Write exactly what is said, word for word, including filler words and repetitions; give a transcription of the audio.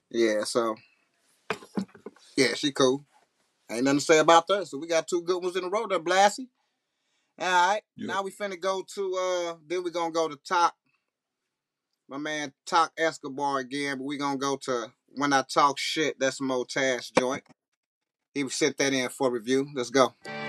Yeah, so yeah, she cool. Ain't nothing to say about that. So we got two good ones in a row there, Blassie. All right. Yep. Now we finna go to uh then we gonna go to Talk, my man Talk Escobar again, but we gonna go to When I Talk Shit. That's Mo Tash joint. He sent that in for review. Let's go.